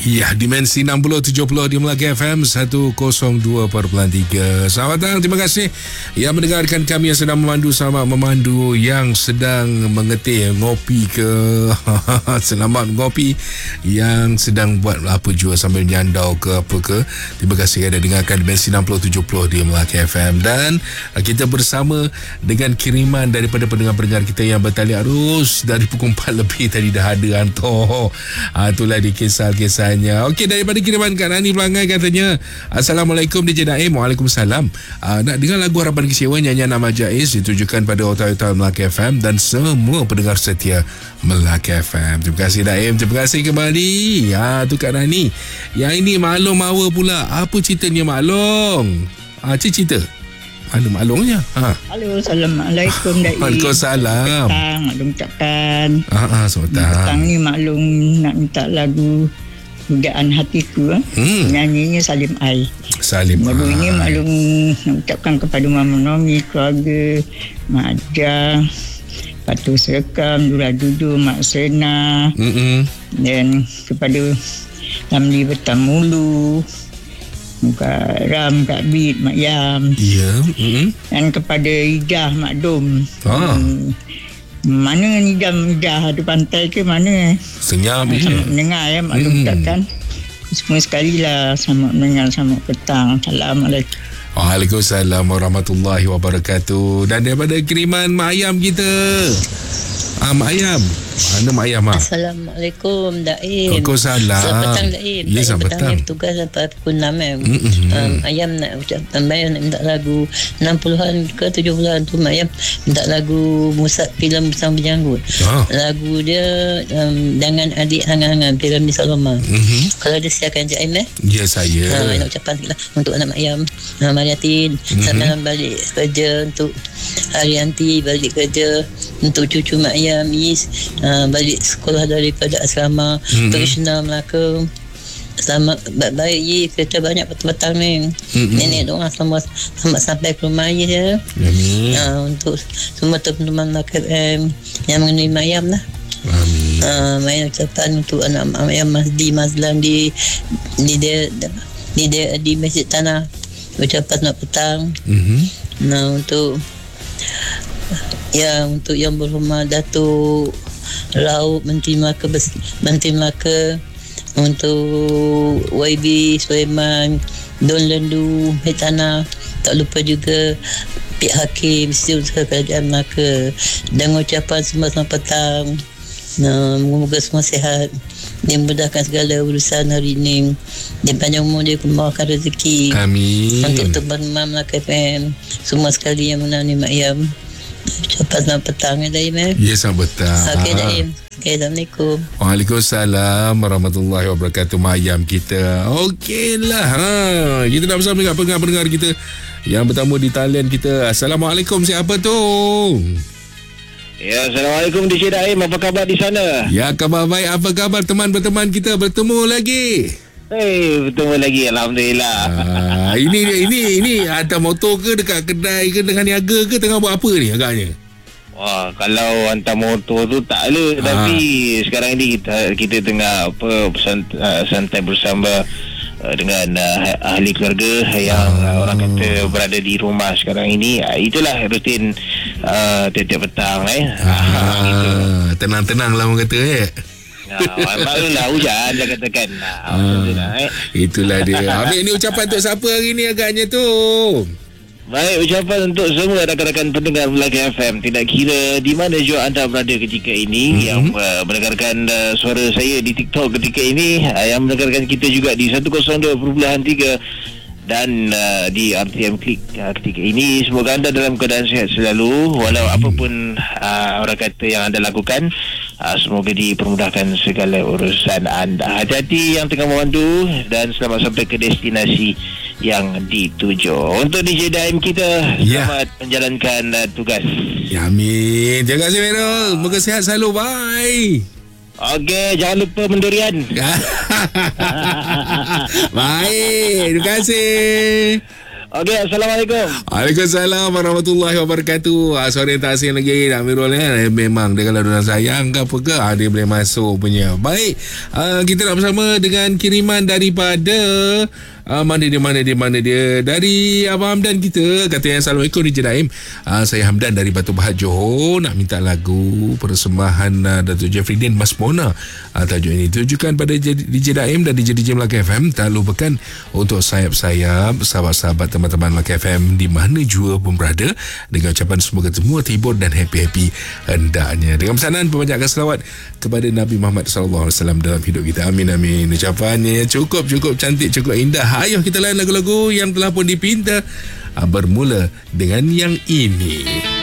Ya, Dimensi 6070 di Melaka FM 102.3. Selamat datang, terima kasih yang mendengarkan kami yang sedang memandu. Selamat memandu yang sedang mengetih, ngopi ke selamat ngopi, yang sedang buat apa jua sambil nyandau ke apa ke. Terima kasih kerana dengarkan Dimensi 6070 di Melaka FM. Dan kita bersama dengan kiriman daripada pendengar-pendengar kita yang bertalian arus dari pukul 4 lebih tadi dah ada hantar. Itulah di kisah-kisah. Okey, daripada kiriman Kak Nani Pelangai katanya, Assalamualaikum DJ Daim. Waalaikumsalam. Nak dengar lagu Harapan Kecewa nyanyian Ahmad Jaiz ditujukan pada otak-otak Melaka FM dan semua pendengar setia Melaka FM. Terima kasih Daim. Terima kasih kembali. Tu Kak Nani. Yang ini Maklong Mawa pula. Apa ceritanya Maklong? Cerita. Mana maklumnya? Halo, Assalamualaikum Daim. Waalaikumsalam. Petang, maklum ucapkan. Selamat petang ni maklum nak minta lagu Budaan Hatiku. Nyanyinya Salim Ai. Salim lagu ini maklum nak ucapkan kepada Mama Nomi, keluarga, Mak Ajah, Patu Sekam, Dura Dudu, Mak Sena, dan kepada Ramli Betamulu, Kak Ram, Kak Bid, Mak Yam. Ya. Dan kepada Ijah, Mak Dom. Mana ni jam di pantai ke mana? Senyap je. Selamat mendengar ya, Mak Dom ucapkan. Semua sekali lah selamat mendengar, selamat petang. Assalamualaikum. Waalaikumsalam warahmatullahi wabarakatuh. Dan daripada kiriman Mak Ayam kita. Mak Ayam. Mana Mak Ayam? Assalamualaikum Daim. Waalaikumsalam. Selamat petang Daim. Ya, selamat petang. Tugas sampai pukul 6 Ayam nak ucapkan bayar, nak minta lagu 60-an ke 70-an tu. Ayam minta lagu Musab filem Bersama Berjanggut. Lagu dia Jangan Adik Hangat-Hangat filem di Saloma. Kalau dia siapkan je Ayam Ya, saya nak ucapkan sikit lah untuk anak Ayam, Mariatin sampai balik kerja, untuk Haryanti balik kerja, untuk cucu Mak Ayam Is balik sekolah daripada asrama Krishna Melaka. Selamat baik ye, kereta banyak petang ni. Nenek doa selamat sampai ke rumah ye ya. Untuk semua teman-teman Melaka FM yang mengenai Mayam lah. Amin. Mayam ucapan untuk anak Mayam Masdi Mazlan di Masjid Tanah. Ucapan selamat petang. Untuk yang berhormat Datuk Raub Menteri Melaka, untuk YB Sulaiman, Don Lendu Hetana, tak lupa juga Pihak Hakim Setiausaha Kerajaan Melaka, dan ucapan semua selamat petang. Moga semua sihat, dimudahkan segala urusan hari ini, dan panjang umur dia, kembangkan rezeki. Amin. Untuk teman-teman Melaka FM semua sekali yang menanam Mak Ayam, ucapan selamat petang ya Daim. Ya, selamat petang. Okey Daim. Assalamualaikum. Waalaikumsalam warahmatullahi wabarakatuh. Mak Ayam kita. Okeylah. Kita dah bersama dengan pendengar-pendengar kita yang bertamu di talian kita. Assalamualaikum, siapa tu? Ya, Assalamualaikum DJ Daim. Apa khabar di sana? Ya, khabar baik. Apa khabar teman-teman kita? Bertemu lagi. Bertemu lagi, alhamdulillah. Ini atas motor ke, dekat kedai ke, dengan niaga ke, tengah buat apa ni agaknya? Wah, kalau hantar motor tu tak ada. Tapi sekarang ini kita tengah santai bersama dengan ahli keluarga yang orang kata berada di rumah sekarang ini. Itulah rutin tiap-tiap petang gitu. Tenang-tenang lah orang kata barulah hujan dah katakan. Itulah dia. Ambil ni ucapan untuk siapa hari ni agaknya tu? Baik, ucapan untuk semua rakan-rakan pendengar Melaka FM, tidak kira di mana jua anda berada ketika ini, yang mendengarkan suara saya di TikTok ketika ini, yang mendengarkan kita juga di 102.3 dan di RTM Klik ketika ini. Semoga anda dalam keadaan sihat selalu, walau apapun orang kata yang anda lakukan. Semoga dipermudahkan segala urusan anda. Hati-hati yang tengah memandu dan selamat sampai ke destinasi yang dituju. Untuk DJ Daim kita, selamat menjalankan tugas. Ya, amin. Terima kasih Merol. Moga sihat selalu. Bye. Okey, jangan lupa mendurian. Baik, terima kasih. Okey, Assalamualaikum. Waalaikumsalam warahmatullahi wabarakatuh. Sore tak asing lagi Amirul memang dia kalau dia sayang ke apa ke dia boleh masuk punya. Baik, kita nak bersama dengan kiriman daripada mana dia dari Abang Hamdan kita. Katanya Assalamualaikum DJ Daim. Saya Hamdan dari Batu Pahat Johor, nak minta lagu persembahan Datuk Jeffrey Din Mas Mona. Tajuk ini ditujukan pada DJ Daim dan DJ Melaka FM. Tak lupakan untuk sayap-sayap sahabat-sahabat teman-teman Melaka FM di mana jua pun berada, dengan ucapan semoga semua terhibur dan happy-happy hendaknya, dengan pesanan perbanyakkan selawat kepada Nabi Muhammad SAW dalam hidup kita. Amin amin. Ucapannya cukup cantik, cukup indah. Ayuh kita layan lagu-lagu yang telah pun dipinta. Bermula dengan yang ini.